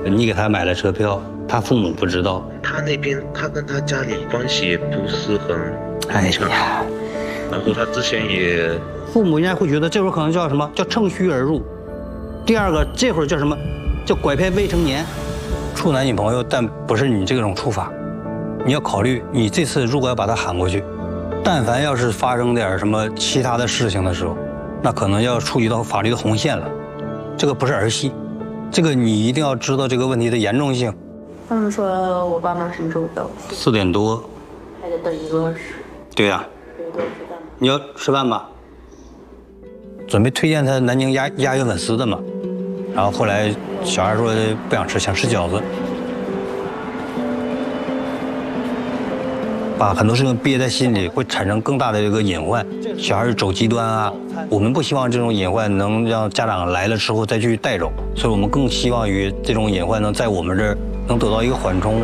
你给他买了车票，他父母不知道。 他那边他跟他家里关系也不是很强，然后他之前也， 父母应该会觉得这会儿可能叫什么叫趁虚而入。第二个，这会儿叫什么叫拐骗未成年，处男女朋友，但不是你这种处法。你要考虑，你这次如果要把他喊过去，但凡要是发生点什么其他的事情的时候，那可能要触及到法律的红线了。这个不是儿戏，这个你一定要知道这个问题的严重性。 他们说我爸妈什么时候到 ？4点多， 还得等1个多小时。 对呀、你要吃饭吧？准备推荐他南京鸭血粉丝的嘛，然后后来小孩说不想吃，想吃饺子，把很多事情憋在心里，会产生更大的这个隐患。小孩走极端啊，我们不希望这种隐患能让家长来了之后再去带走，所以我们更希望于这种隐患能在我们这儿能得到一个缓冲。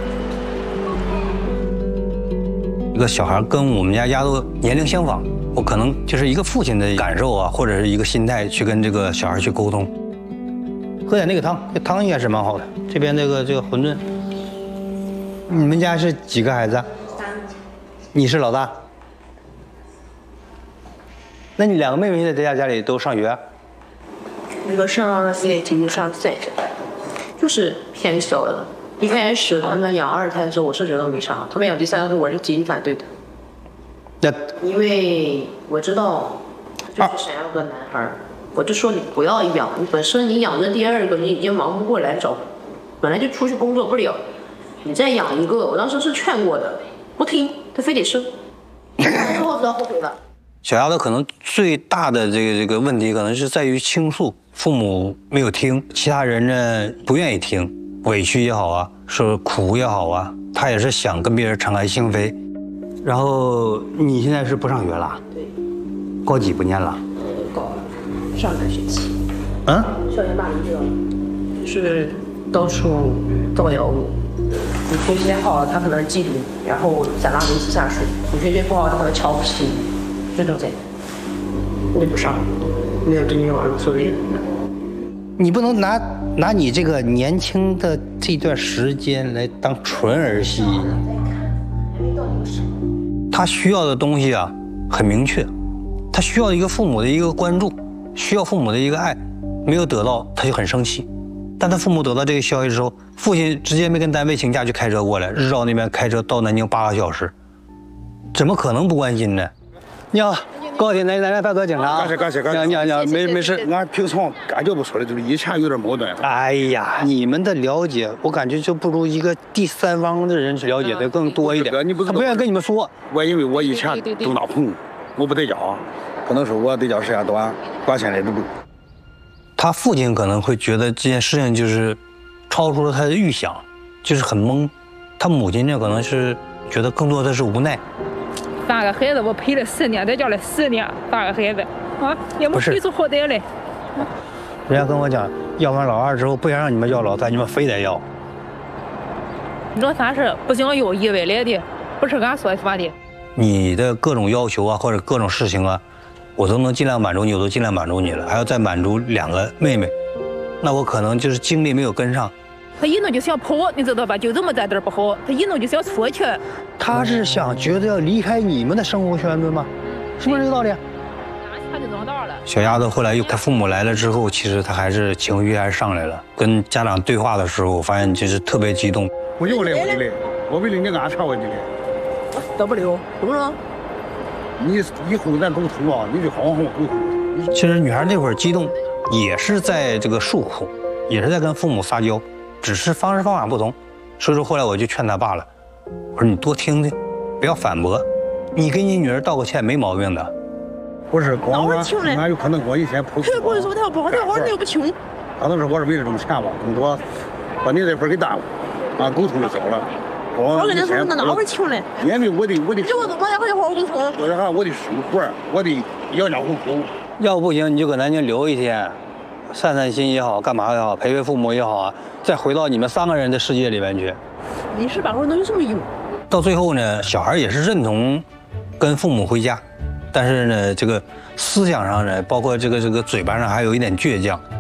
一个小孩跟我们家丫头年龄相仿，我可能就是一个父亲的感受啊，或者是一个心态去跟这个小孩去沟通。喝点那个汤，这汤应该是蛮好的。这边这个馄饨。你们家是几个孩子啊？你是老大。那你2个妹妹现在在家里都上学啊？ 一个上4级，上3级，就是偏小的。一开始他们养2胎的时候，我是觉得没啥。他们养第3个时候，我是极力反对的。 那因为我知道，就是想要个男孩，我就说你不要养，你本身你养这第2个，你已经忙不过来找，本来就出去工作不了，你再养一个，我当时是劝过的，不听，他非得生，之后知道后悔了。 小丫头可能最大的这个问题，可能是在于倾诉，父母没有听，其他人呢不愿意听，委屈也好啊，说苦也好啊，她也是想跟别人敞开心扉。然后你现在是不上学了？ 对。 高几不念了？ 高2，上2学期。 嗯？ 校园霸凌知道吗？就是到处造谣我。你学习好，他可能嫉妒你，然后想拉你一起下水；你学习不好，他可能瞧不起你，这种在。我不上，没有对你有所谓。 你不能拿你这个年轻的这段时间来当纯儿戏。他需要的东西啊，很明确，他需要一个父母的一个关注，需要父母的一个爱，没有得到他就很生气。但他父母得到这个消息之后，父亲直接没跟单位请假就开车过来，日照那边开车到南京8个小时，怎么可能不关心呢？你好，高铁南派出所警察。 感谢。 你好，没事。 俺平常感觉不出来，就是以前有点矛盾。 哎呀，你们的了解，我感觉就不如一个第3方的人了解的更多一点。他不愿意跟你们说。 因为我以前都拿朋友，我不在家，可能是我在家时间短，管现在都不。 他父亲可能会觉得这件事情就是超出了他的预想，就是很懵。他母亲呢，可能是觉得更多的是无奈。 3个孩子，我陪了10年，在家里10年，3个孩子啊，也没陪出好歹来。 人家跟我讲，要完老2之后，不想让你们要老3，你们非得要。 老3是不想要，意外来的，不是俺说的。 你的各种要求啊，或者各种事情啊，我都能尽量满足你，我都尽量满足你了，还要再满足2个妹妹，那我可能就是精力没有跟上。 他一弄就想跑，你知道吧？就这么在这儿不好，他一弄就想出去。 他是想觉得要离开你们的生活圈子吗？是不是这个道理？ 他就长大了。 小丫头后来他父母来了之后，其实他还是情绪还是上来了。跟家长对话的时候，我发现就是特别激动。 我就来，我为了你安全问题来。 到不了，怎么了？ 你以后咱沟通啊，你就好好沟通。 其实女孩那会儿激动，也是在这个诉苦，也是在跟父母撒娇，只是方式方法不同。所以说后来我就劝他爸了，我说你多听听，不要反驳，你给你女儿道个歉没毛病的。 不是光俺有可能我以前不是我说他不好，他好你又不听。 可能是我是为了挣钱吧，更多把你这份给耽误，沟通就走了。 我跟你说，那哪会听嘞？ 因为我得， 就我怎么也会好好沟通。 我得生活，我得养家糊口。 要不行你就搁南京留一天，散散心也好，干嘛也好，陪陪父母也好啊，再回到你们3个人的世界里面去。 你是把我能有什么用？ 到最后呢，小孩也是认同跟父母回家，但是呢，这个思想上呢，包括这个嘴巴上还有一点倔强。